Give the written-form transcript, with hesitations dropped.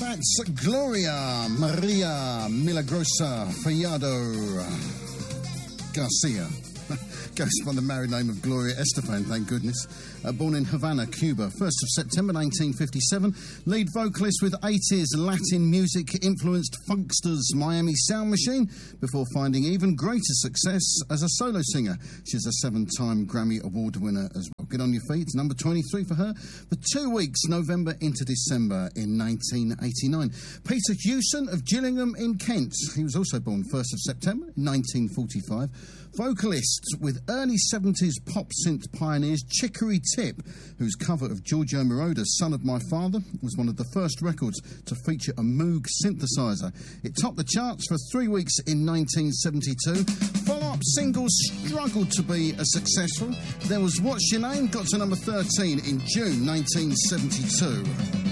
That's Gloria Maria Milagrosa Fallado Garcia. Goes by the married name of Gloria Estefan, thank goodness. Born in Havana, Cuba, 1st of September 1957. Lead vocalist with 80s Latin music-influenced Funksters' Miami Sound Machine, before finding even greater success as a solo singer. She's a 7-time Grammy Award winner as well. Get on your feet, number 23 for her for 2 weeks, November into December in 1989. Peter Hewson of Gillingham in Kent. He was also born 1st of September 1945. Vocalist with early 70s pop synth pioneers Chicory Tip, whose cover of Giorgio Moroder's Son of My Father was one of the first records to feature a Moog synthesizer. It topped the charts for 3 weeks in 1972. Follow-up singles struggled to be as successful. There was What's Your Name, got to number 13 in June 1972.